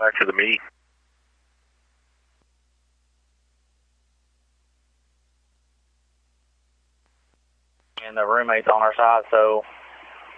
back to the meet. And the roommate's on our side, so